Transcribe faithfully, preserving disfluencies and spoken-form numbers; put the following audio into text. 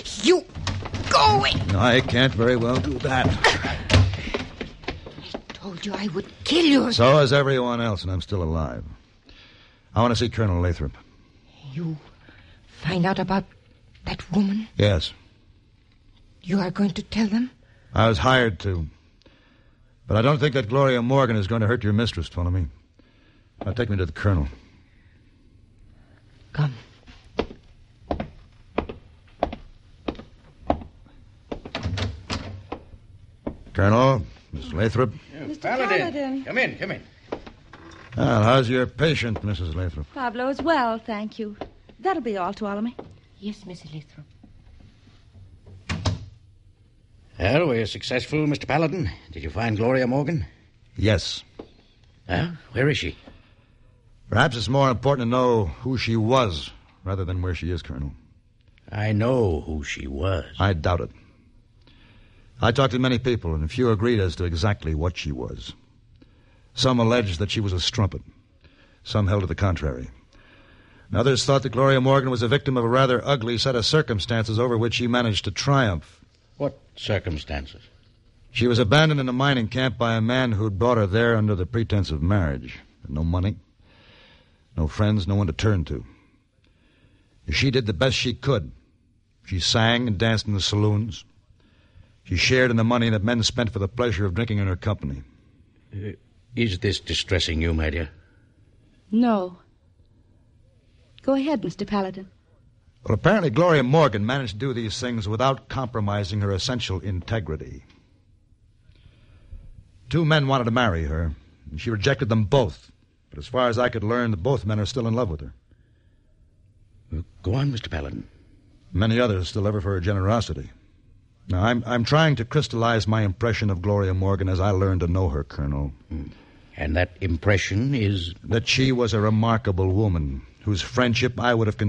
You go away. No, I can't very well do that. I told you I would kill you. So has everyone else, and I'm still alive. I want to see Colonel Lathrop. You find out about that woman? Yes. You are going to tell them? I was hired to. But I don't think that Gloria Morgan is going to hurt your mistress, Ptolemy. Now take me to the Colonel. Come. Colonel, Miss Lathrop. Mister Paladin. Paladin. Come in, come in. Well, how's your patient, Missus Lathrop? Pablo is well, thank you. That'll be all, Ptolemy. Yes, Missus Lathrop. Well, were you successful, Mister Paladin? Did you find Gloria Morgan? Yes. Well, where is she? Perhaps it's more important to know who she was rather than where she is, Colonel. I know who she was. I doubt it. I talked to many people, and few agreed as to exactly what she was. Some alleged that she was a strumpet. Some held to the contrary. And others thought that Gloria Morgan was a victim of a rather ugly set of circumstances over which she managed to triumph. What circumstances? She was abandoned in a mining camp by a man who'd brought her there under the pretense of marriage. No money, no friends, no one to turn to. She did the best she could. She sang and danced in the saloons. She shared in the money that men spent for the pleasure of drinking in her company. Uh, is this distressing you, my dear? No. Go ahead, Mister Paladin. Well, apparently Gloria Morgan managed to do these things without compromising her essential integrity. Two men wanted to marry her, and she rejected them both. But as far as I could learn, both men are still in love with her. Uh, go on, Mister Paladin. Many others still love her for her generosity. Now, I'm, I'm trying to crystallize my impression of Gloria Morgan as I learned to know her, Colonel. Hmm. And that impression is? That she was a remarkable woman whose friendship I would have considered